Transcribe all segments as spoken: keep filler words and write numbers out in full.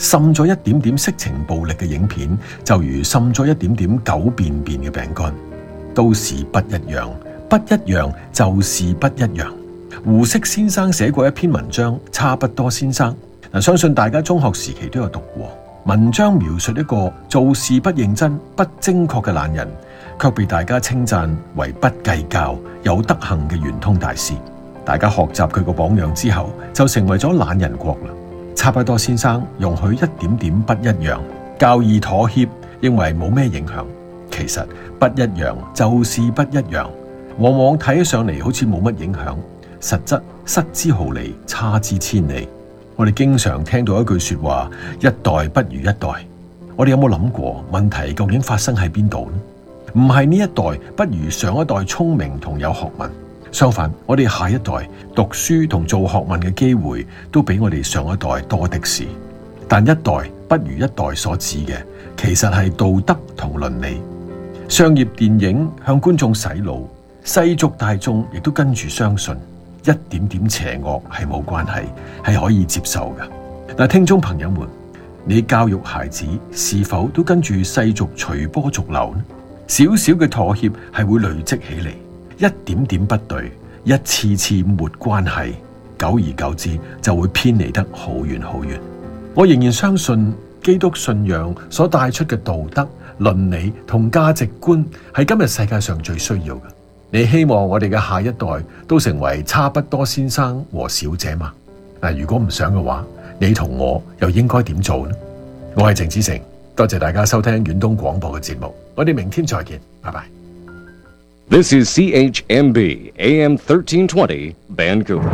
滲咗一點點色情暴力嘅影片，就如滲咗一點點狗便便嘅餅乾，都是不一樣，不一樣就是不一樣。胡適先生寫過一篇文章《差不多先生》，嗱，相信大家中學時期都有讀過。文章描述一個做事不認真、不精確嘅懶人，卻被大家稱讚為不計較、有德行嘅圓通大師。大家學習佢個榜樣之後，就成為咗懶人國啦。差不多先生容許一點點不一樣，較易妥協，認為冇咩影響。其實不一樣就是不一樣，往往睇起上嚟好似冇乜影響，實質失之毫厘，差之千里。我哋經常聽到一句說話，一代不如一代。我哋有冇諗過問題究竟發生喺邊度呢？唔係呢一代不如上一代聰明同有學問，相反，我哋下一代讀書同做學問嘅機會都比我哋上一代多的是。但一代不如一代所指嘅，其實係道德同倫理。商業電影向觀眾洗腦，世俗大眾亦都跟住相信一點點邪惡係冇關係，係可以接受嘅。嗱，聽眾朋友們，你教育孩子是否都跟住世俗隨波逐流呢？少少嘅妥協係會累積起嚟，一點點不對，一次次沒關係，久而久之就會偏離得好遠好遠。我仍然相信基督信仰所帶出嘅道德、倫理同價值觀係今日世界上最需要嘅。你希望我哋嘅下一代都成為差不多先生和小姐嗎？嗱，如果唔想嘅話，你同我又應該點做呢？我係鄭子誠，多謝大家收聽遠東廣播嘅節目，我哋明天再見，拜拜。 This is C H M B A M thirteen twenty Vancouver。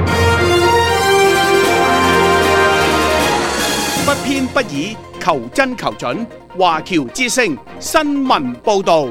不偏不倚，求真求準，華僑之聲新聞報導。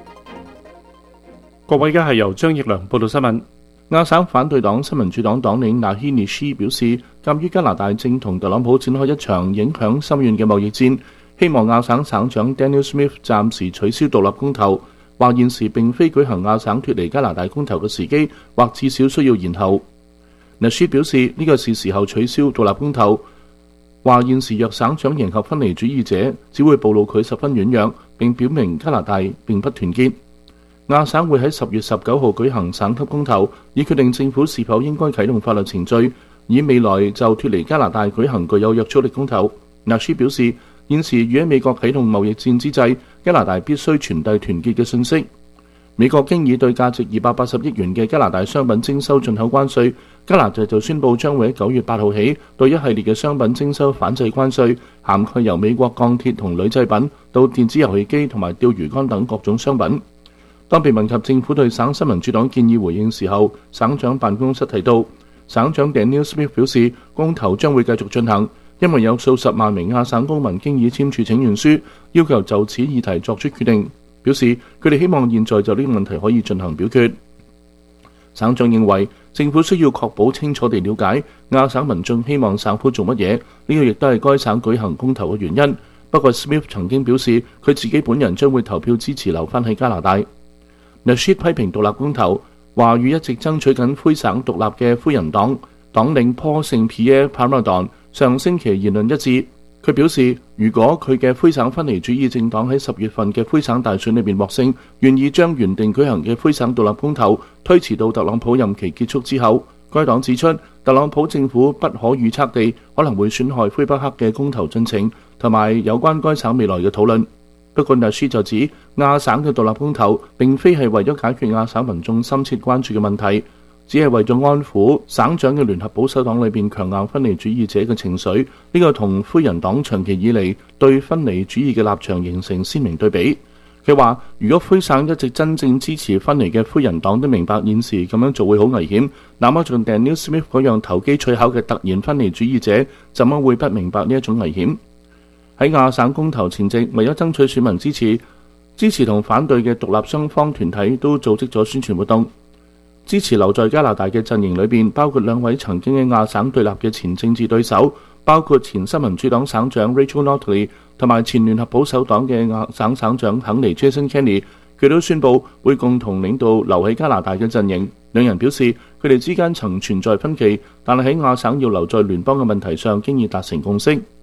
各位，而家係由張奕良報道新聞。亞省反對黨新民主黨黨領納希列斯表示，鑑於加拿大正同特朗普展開一場影響深遠嘅貿易戰，希望亞省省長 Daniel Smith 暫時取消獨立公投，話現時並非舉行亞省脫離加拿大公投嘅時機，或至少需要延後。納斯表示呢個是時候取消獨立公投，話現時若省長迎合分離主義者，只會暴露佢十分軟弱，並表明加拿大並不團結。亞省會喺十月十九號舉行省級公投，以決定政府是否應該啟動法律程序，以未來就脫離加拿大舉行具有約束力公投。納斯表示，現時與喺美國啟動貿易戰之際，加拿大必須傳遞團結嘅信息。美國經已對價值二百八十億元嘅加拿大商品徵收進口關稅，加拿大就宣布將會喺九月八號起對一系列嘅商品徵收反制關稅，涵蓋由美國鋼鐵同鋁製品到電子遊戲機同埋釣魚竿等各種商品。當被問及政府對省新民主黨建議回應時候，省長辦公室提到，省長 Daniel Smith 表示，公投將會繼續進行，因為有數十萬名亞省公民經已簽署請願書，要求就此議題作出決定。表示佢哋希望現在就呢個問題可以進行表決。省長認為政府需要確保清楚地了解亞省民眾希望省府做乜嘢，呢個亦都係該省舉行公投嘅原因。不過 Smith 曾經表示佢自己本人將會投票支持留返喺加拿大。Nasheed 批評獨立公投，話與一直爭取緊魁省獨立嘅魁人黨黨領 Paul Saint-Pierre Plamondon 上星期言論一致。佢表示，如果佢嘅魁省分離主義政黨喺十月份嘅魁省大選裏面獲勝，願意將原定舉行嘅魁省獨立公投推遲到特朗普任期結束之後。該黨指出，特朗普政府不可預測地可能會損害魁北克嘅公投進程，同埋有關該省未來嘅討論。不過納斯就指，亞省嘅獨立公投並非係為咗解決亞省民眾深切關注嘅問題，只係為咗安撫省長嘅聯合保守黨裏邊強硬分離主義者嘅情緒。呢個同魁人黨長期以嚟對分離主義嘅立場形成鮮明對比。佢話，如果魁省一直真正支持分離嘅魁人黨都明白現時咁樣做會好危險，那麼像 Daniel Smith 嗰樣投機取巧嘅突然分離主義者，怎麼會不明白呢一種危險？喺亞省公投前夕，為咗爭取選民支持，支持同反對嘅獨立雙方團體都組織咗宣傳活動。支持留在加拿大嘅陣營裏邊，包括兩位曾經喺亞省對立嘅前政治對手，包括前新民主黨省長 Rachel Notley 同埋前聯合保守黨嘅亞省省長肯尼 Jason Kenney， 佢都宣布會共同領導留喺加拿大嘅陣營。兩人表示，佢哋之間曾存在分歧，但係喺亞省要留在聯邦嘅問題上，經已達成共識。